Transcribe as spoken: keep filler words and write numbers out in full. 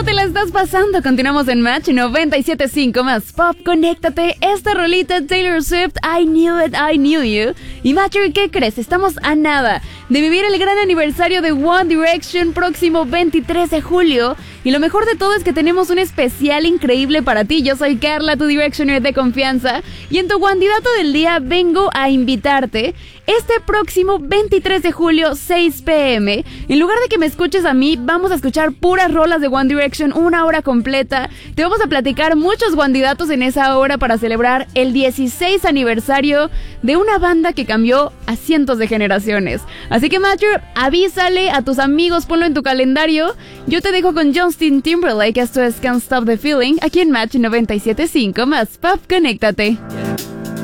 te la estás pasando? Continuamos en Match noventa y siete punto cinco más Pop. Conéctate. Esta rolita Taylor Swift, I Knew It, I Knew You. Y Matcher, ¿qué crees? Estamos a nada de vivir el gran aniversario de One Direction próximo veintitrés de julio. Y lo mejor de todo es que tenemos un especial increíble para ti. Yo soy Carla, tu Directioner de confianza. Y en tu candidato del día vengo a invitarte este próximo veintitrés de julio, seis pe eme. En lugar de que me escuches a mí, vamos a escuchar puras rolas de One Direction, una hora completa. Te vamos a platicar muchos candidatos en esa hora para celebrar el dieciséis aniversario de una banda que cambió a cientos de generaciones. Así que, Matcher, avísale a tus amigos, ponlo en tu calendario. Yo te dejo con Justin Timberlake. Esto es Can't Stop the Feeling, aquí en Match noventa y siete punto cinco más Pop. Conéctate.